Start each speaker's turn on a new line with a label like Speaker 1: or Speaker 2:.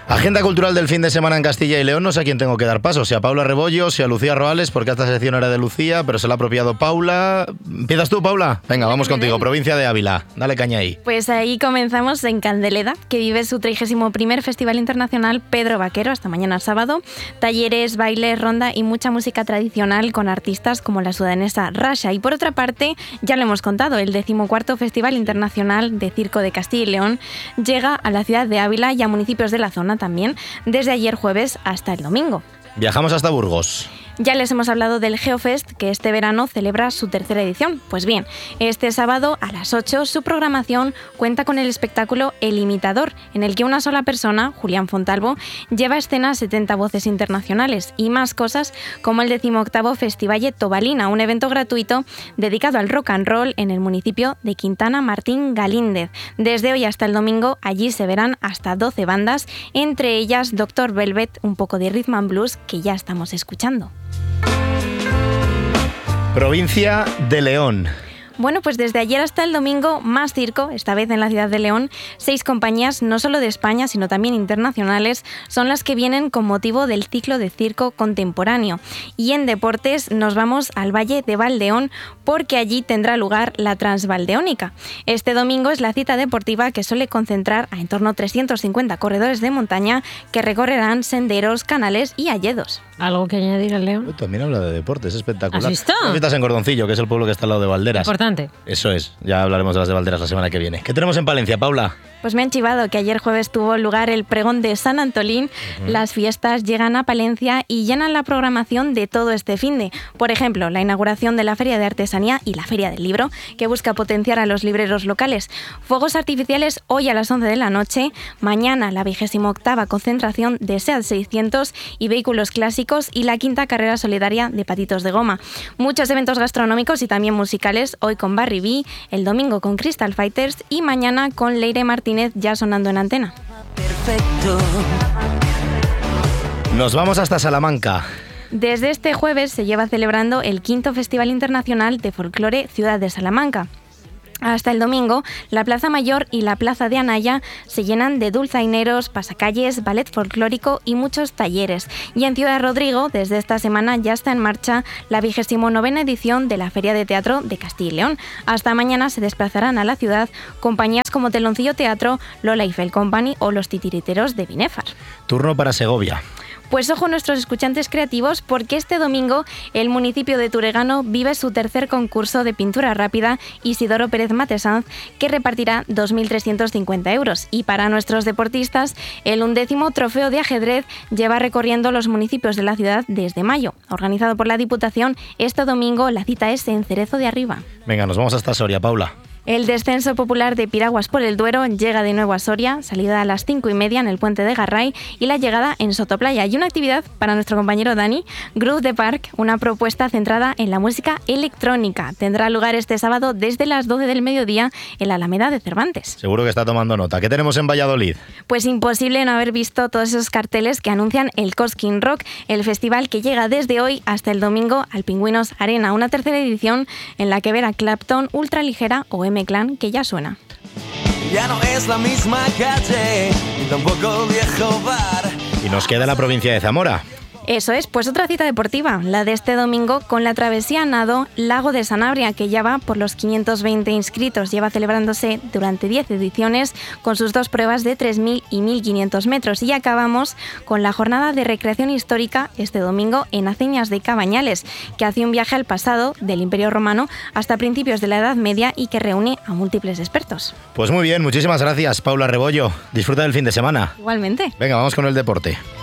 Speaker 1: Agenda cultural del fin de semana en Castilla y León. No sé a quién tengo que dar paso, si a Paula Rebollo, si a Lucía Roales, porque esta sección era de Lucía, pero se la ha apropiado Paula. ¿Empiezas tú, Paula? Venga, vamos contigo, provincia de Ávila. Dale caña ahí.
Speaker 2: Pues ahí comenzamos en Candeleda, que vive su 31º Festival Internacional Pedro Vaquero, hasta mañana sábado. Talleres, baile, ronda y mucha música tradicional con artistas como la sudanesa Rasha. Y por otra parte, ya lo hemos contado, el 14º Festival Internacional de Circo de Castilla y León llega a la ciudad de Ávila y a municipios de la zona también, desde ayer jueves hasta el domingo.
Speaker 1: Viajamos hasta Burgos.
Speaker 2: Ya les hemos hablado del Geofest, que este verano celebra su 3ª edición. Pues bien, este sábado a las 8 su programación cuenta con el espectáculo El Imitador, en el que una sola persona, Julián Fontalvo, lleva a escena 70 voces internacionales y más cosas como el 18º Festivalle Tobalina, un evento gratuito dedicado al rock and roll en el municipio de Quintana Martín Galíndez. Desde hoy hasta el domingo allí se verán hasta 12 bandas, entre ellas Dr. Velvet, un poco de rhythm and blues que ya estamos escuchando.
Speaker 1: Provincia de León.
Speaker 2: Bueno, pues desde ayer hasta el domingo, más circo, esta vez en la ciudad de León. 6 compañías, no solo de España, sino también internacionales, son las que vienen con motivo del ciclo de circo contemporáneo. Y en deportes nos vamos al Valle de Valdeón, porque allí tendrá lugar la Transvaldeónica. Este domingo es la cita deportiva que suele concentrar a en torno a 350 corredores de montaña que recorrerán senderos, canales y alledos.
Speaker 3: ¿Algo que añadir al León?
Speaker 1: También habla de deportes, es espectacular.
Speaker 3: ¿Has visto?
Speaker 1: Fiestas en Cordoncillo, que es el pueblo que está al lado de Valderas.
Speaker 3: Importante.
Speaker 1: Eso es, ya hablaremos de las de Valderas la semana que viene. ¿Qué tenemos en Palencia, Paula?
Speaker 2: Pues me han chivado que ayer jueves tuvo lugar el pregón de San Antolín. Las fiestas llegan a Palencia y llenan la programación de todo este finde. Por ejemplo, la inauguración de la Feria de Artesanía y la Feria del Libro, que busca potenciar a los libreros locales. Fuegos artificiales hoy a las 11 de la noche. Mañana la 28ª concentración de SEAT 600 y vehículos clásicos y la 5ª carrera solidaria de patitos de goma. Muchos eventos gastronómicos y también musicales, hoy con Barry B, el domingo con Crystal Fighters y mañana con Leire Martínez ya sonando en antena.
Speaker 4: Perfecto.
Speaker 1: Nos vamos hasta Salamanca.
Speaker 2: Desde este jueves se lleva celebrando el 5º Festival Internacional de Folclore Ciudad de Salamanca. Hasta el domingo, la Plaza Mayor y la Plaza de Anaya se llenan de dulzaineros, pasacalles, ballet folclórico y muchos talleres. Y en Ciudad Rodrigo, desde esta semana ya está en marcha la 29ª edición de la Feria de Teatro de Castilla y León. Hasta mañana se desplazarán a la ciudad compañías como Teloncillo Teatro, Lola Eiffel Company o Los Titiriteros de Binefar.
Speaker 1: Turno para Segovia.
Speaker 2: Pues ojo nuestros escuchantes creativos, porque este domingo el municipio de Turegano vive su 3er concurso de pintura rápida Isidoro Pérez Matesanz, que repartirá 2.350 euros. Y para nuestros deportistas, el 11º Trofeo de Ajedrez lleva recorriendo los municipios de la ciudad desde mayo. Organizado por la Diputación, este domingo la cita es en Cerezo de Arriba.
Speaker 1: Venga, nos vamos hasta Soria, Paula.
Speaker 2: El descenso popular de Piraguas por el Duero llega de nuevo a Soria, salida a las 5:30 en el puente de Garray y la llegada en Sotoplaya. Y una actividad para nuestro compañero Dani, Groove the Park, una propuesta centrada en la música electrónica. Tendrá lugar este sábado desde las 12 del mediodía en la Alameda de Cervantes.
Speaker 1: Seguro que está tomando nota. ¿Qué tenemos en Valladolid?
Speaker 2: Pues imposible no haber visto todos esos carteles que anuncian el Cosquín Rock, el festival que llega desde hoy hasta el domingo al Pingüinos Arena, una 3ª edición en la que verá Clapton, Ultraligera o M-Clan, que ya suena.
Speaker 4: Ya no es la misma calle, ni tampoco el viejo bar.
Speaker 1: Y nos queda la provincia de Zamora.
Speaker 2: Eso es, pues otra cita deportiva, la de este domingo con la travesía nado Lago de Sanabria, que ya va por los 520 inscritos. Lleva celebrándose durante 10 ediciones con sus 2 pruebas de 3.000 y 1.500 metros. Y acabamos con la jornada de recreación histórica este domingo en Aceñas de Cabañales, que hace un viaje al pasado del Imperio Romano hasta principios de la Edad Media y que reúne a múltiples expertos.
Speaker 1: Pues muy bien, muchísimas gracias, Paula Rebollo. Disfruta del fin de semana.
Speaker 2: Igualmente.
Speaker 1: Venga, vamos con el deporte.